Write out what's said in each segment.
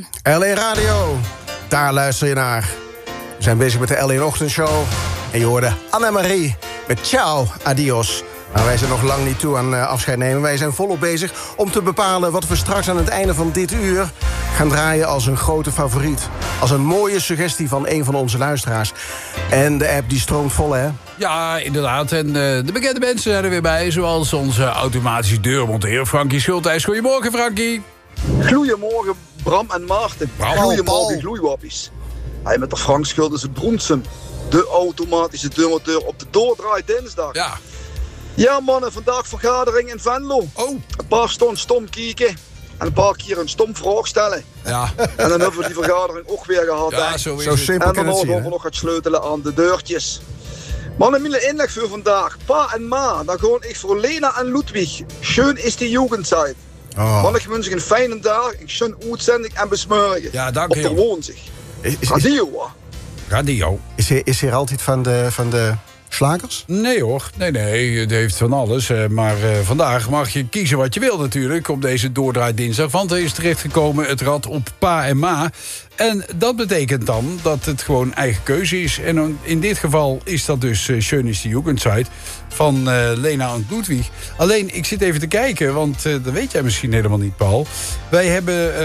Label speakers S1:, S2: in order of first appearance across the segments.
S1: LA Radio, daar luister je naar. We zijn bezig met de LA Ochtendshow. En je hoorde Annemarie met Ciao, Adios. Maar wij zijn nog lang niet toe aan afscheid nemen. Wij zijn volop bezig om te bepalen wat we straks aan het einde van dit uur gaan draaien als een grote favoriet. Als een mooie suggestie van een van onze luisteraars. En de app die stroomt vol, hè?
S2: Ja, inderdaad. En de bekende mensen zijn er weer bij. Zoals onze automatische deurmonteur Frankie Schultijs. Goedemorgen, Frankie.
S3: Goedemorgen, Bram en Maarten. Goedemorgen, gloeiwappies. Hij met de Frank Schultijs Broensen. De automatische deurmonteur op de doordraai dinsdag.
S2: Ja.
S3: Ja, mannen, vandaag vergadering in Venlo.
S2: Oh.
S3: Een paar stom kijken. En een paar keer een stom vraag stellen.
S2: Ja.
S3: En dan hebben we die vergadering ook weer gehad.
S2: Ja, zo is
S1: Zo
S2: het.
S1: simpel
S3: En
S1: kan
S3: dan
S1: het zien,
S3: gaan we nog gaan sleutelen aan de deurtjes. Mannen, mijn inleg voor vandaag. Pa en ma, dan gewoon ik voor Lena en Ludwig. Schön is die Jugendzeit.
S1: Oh.
S3: Mannen, ik wens je een fijne dag. Ik schön uitzending en besmeuren.
S2: Ja, dank
S3: op
S2: je,
S3: de
S2: joh.
S3: woon zich. Adio, hoor.
S2: Radio.
S1: Is hij altijd van de slagers?
S2: Nee hoor, nee, het heeft van alles. Maar vandaag mag je kiezen wat je wil natuurlijk op deze doordraai dinsdag. Want er is terechtgekomen het rad op pa en ma. En dat betekent dan dat het gewoon eigen keuze is. En in dit geval is dat dus Schön ist die Jugendzeit van Lena en Ludwig. Alleen, ik zit even te kijken, want dat weet jij misschien helemaal niet, Paul. Wij hebben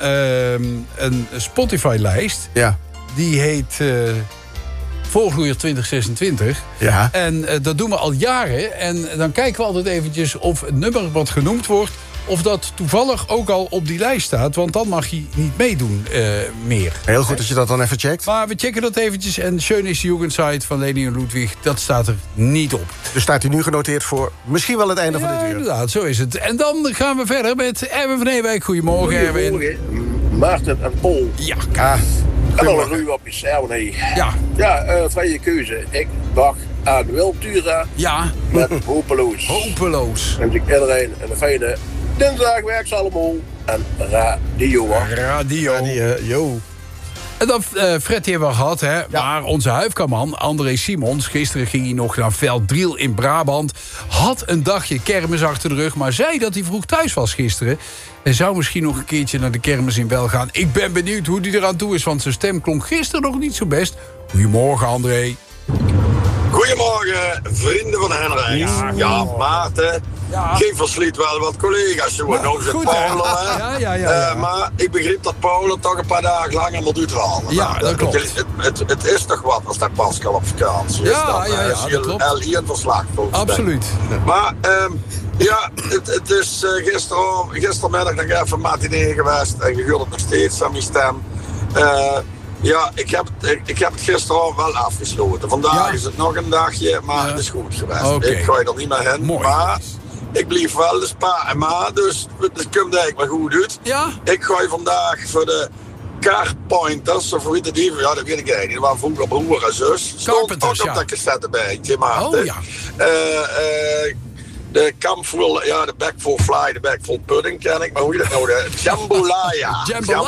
S2: een Spotify-lijst.
S1: Ja.
S2: Die heet Voorgloeier 2026.
S1: Ja.
S2: En dat doen we al jaren. En dan kijken we altijd eventjes of het nummer wat genoemd wordt, of dat toevallig ook al op die lijst staat. Want dan mag je niet meedoen meer.
S1: Heel goed dat je dat dan even checkt.
S2: Maar we checken dat eventjes. En Schön ist die Jugendzeit van Leni en Ludwig, dat staat er niet op.
S1: Dus staat hij nu genoteerd voor misschien wel het einde van dit uur.
S2: Inderdaad, zo is het. En dan gaan we verder met Erwin van Ewijk. Goedemorgen, Erwin.
S4: Goedemorgen, Maarten en Paul.
S2: Ja,
S4: En alle gloeiwapjes, nee.
S2: ja,
S4: Vrije keuze. Ik dacht aan Wiltura
S2: ja.
S4: met Hopeloos.
S2: Hopeloos.
S4: En ik iedereen een fijne dinsdag, werk ze allemaal. En radio.
S2: Radio.
S1: Yo.
S2: En dan Fred, die hebben we gehad, hè. Ja. Maar onze huifkamman, André Simons, gisteren ging hij nog naar Velddriel in Brabant. Had een dagje kermis achter de rug, maar zei dat hij vroeg thuis was gisteren. En zou misschien nog een keertje naar de kermis in Wel gaan. Ik ben benieuwd hoe hij eraan toe is, want zijn stem klonk gisteren nog niet zo best. Goedemorgen, André.
S5: Goedemorgen, vrienden van Henrijk. Ja, Maarten.
S2: Ja.
S5: Geen versliet wel wat collega's. Je wordt nog eens
S2: goed,
S5: Paul, hè?
S2: Ja.
S5: Maar ik begreep dat Paul het toch een paar dagen langer moet uithalen.
S2: Ja, dat klopt.
S5: Het is toch wat als dat Pascal op vakantie is.
S2: Ja,
S5: dan
S2: ja,
S5: is
S2: dat klopt.
S5: hier een verslag.
S2: Absoluut.
S5: Maar ja, het is gistermiddag nog even matinee geweest. En je hoort het nog steeds aan mijn stem. Ja, ik heb het gisteravond wel afgesloten. Vandaag is het nog een dagje, maar het is goed geweest.
S2: Okay.
S5: Ik gooi er niet meer heen.
S2: Mooi.
S5: Maar ik blief wel de pa en ma, dus het komt eigenlijk maar goed uit.
S2: Ja?
S5: Ik gooi vandaag voor de Carpointers, of hoe heet het even? Ja, dat weet ik eigenlijk niet. Dat waren vroeger broer en zus. Stond ook op dat cassettebandje, Maarten.
S2: Oh ja.
S5: De Kampvoel, ja, de Back for Fly, de Back for Pudding ken ik, maar hoe je dat nou? De Jambalaya.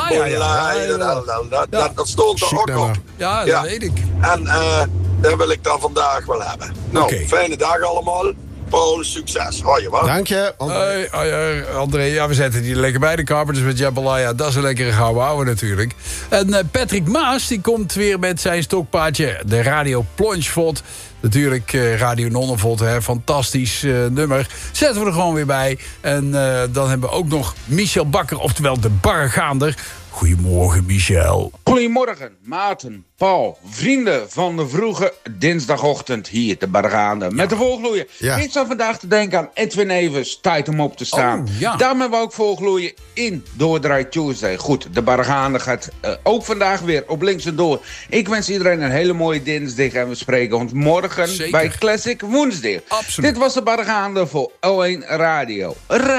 S5: Dat stond er ook op.
S2: Ja, dat weet ik.
S5: En dat wil ik dan vandaag wel hebben. Nou, fijne dag allemaal. Paul, succes. Hoi je wat.
S1: Dank je.
S2: André, ja, we zetten die lekker bij de Carpenters met Jambalaya. Dat is een lekkere gouden ouwe natuurlijk. En Patrick Maas, die komt weer met zijn stokpaardje. De Radio Plongevoort. Natuurlijk Radio Nonnenvoort, hè, fantastisch nummer. Zetten we er gewoon weer bij. En dan hebben we ook nog Michel Bakker, oftewel de Barregaander. Goedemorgen, Michel.
S6: Goedemorgen, Maarten, Paul, vrienden van de vroege dinsdagochtend hier te Barregaander. Met de voorgloeien.
S1: Ja.
S6: Ik zou vandaag te denken aan Edwin Evers, tijd om op te staan.
S2: Oh, ja.
S6: Daarom hebben we ook voorgloeien in Doordraai Tuesday. Goed, de Barregaander gaat ook vandaag weer op links en door. Ik wens iedereen een hele mooie dinsdag en we spreken ons morgen
S2: Zeker.
S6: bij Classic Woensdag.
S2: Absoluut.
S6: Dit was de Barregaander voor O1 Radio.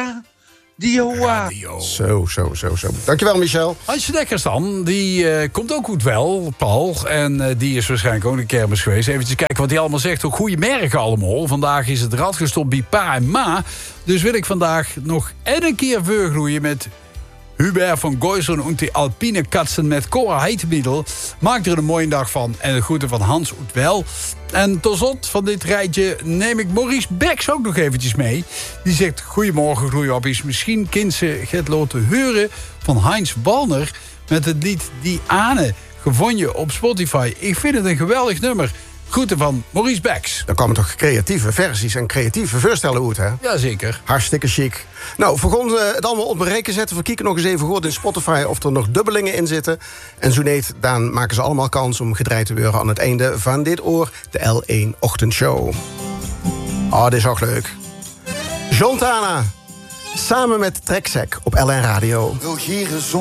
S6: Radio.
S1: Zo. Dankjewel, Michel.
S2: Hansje Dekkers dan, die komt ook goed wel, Paul. En die is waarschijnlijk ook in de kermis geweest. Even kijken wat hij allemaal zegt. Ook goedemorgen allemaal. Vandaag is het rad gestopt bij pa en ma. Dus wil ik vandaag nog een keer voorgloeien met Hubert van Goysel en die Alpine Katzen met Cora Heitemiddel. Maak er een mooie dag van. En de groeten van Hans Oetwel. En tot slot van dit rijtje neem ik Maurice Beks ook nog eventjes mee. Die zegt, goedemorgen gloeiwappies. Misschien kind ze het laten horen van Heinz Balner met het lied Die Ane. Gevonden je op Spotify. Ik vind het een geweldig nummer. Groeten van Maurice Beks.
S1: Er komen toch creatieve versies en creatieve voorstellen uit, hè?
S2: Jazeker.
S1: Hartstikke chic. Nou, voor ons het allemaal op een reken zetten. We kijken nog eens even goed in Spotify of er nog dubbelingen in zitten. En zo niet, dan maken ze allemaal kans om gedraaid te worden aan het einde van dit oor. De L1 Ochtendshow. Oh, dit is ook leuk. John Tana, samen met Treksek op LN Radio.